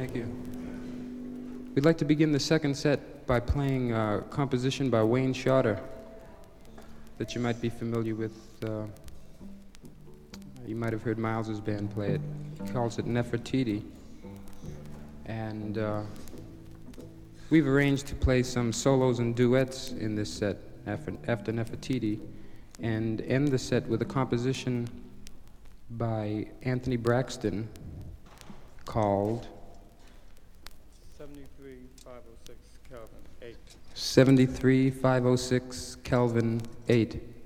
Thank you. We'd like to begin the second set by playing a composition by Wayne Shorter that you might be familiar with. You might have heard Miles's band play it. He calls it Nefertiti. And we've arranged to play some solos and duets in this set after Nefertiti, and end the set with a composition by Anthony Braxton called 73506 Kelvin 8. 73506 Kelvin 8.